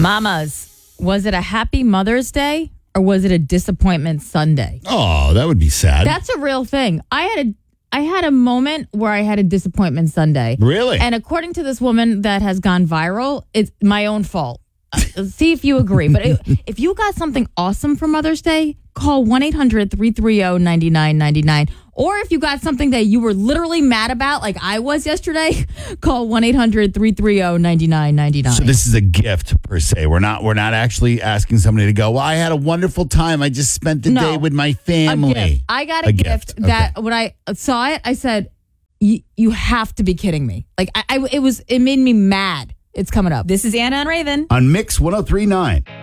Mamas, was it a happy Mother's Day or was it a disappointment Sunday? Oh, that would be sad. That's a real thing. I had a moment where I had a disappointment Sunday. Really? And according to this woman that has gone viral, it's my own fault. See if you agree. But if you got something awesome for Mother's Day, call 1-800-330-9999. Or if you got something that you were literally mad about, like I was yesterday, call 1-800-330-9999. So this is a gift per se. We're not actually asking somebody to go, well, I had a wonderful time. I just spent the day with my family. A gift. I got a gift that when I saw it, I said, you have to be kidding me. Like it made me mad. It's coming up. This is Anna and Raven on Mix 103.9.